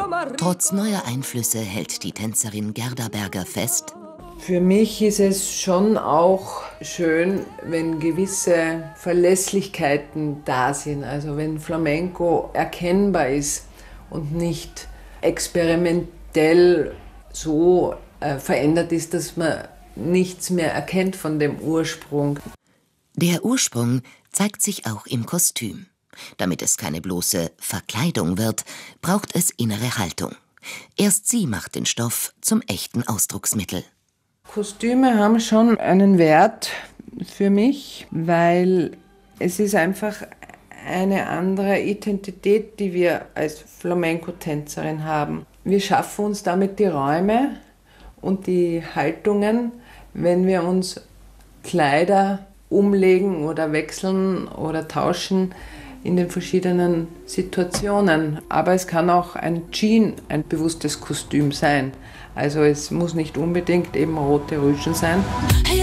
Trotz neuer Einflüsse hält die Tänzerin Gerda Berger fest: Für mich ist es schon auch schön, wenn gewisse Verlässlichkeiten da sind. Also wenn Flamenco erkennbar ist und nicht experimentell so verändert ist, dass man nichts mehr erkennt von dem Ursprung. Der Ursprung zeigt sich auch im Kostüm. Damit es keine bloße Verkleidung wird, braucht es innere Haltung. Erst sie macht den Stoff zum echten Ausdrucksmittel. Kostüme haben schon einen Wert für mich, weil es ist einfach eine andere Identität, die wir als Flamenco-Tänzerin haben. Wir schaffen uns damit die Räume und die Haltungen, wenn wir uns Kleider umlegen oder wechseln oder tauschen in den verschiedenen Situationen. Aber es kann auch ein Jean, ein bewusstes Kostüm sein. Also es muss nicht unbedingt eben rote Rüschen sein. Hey,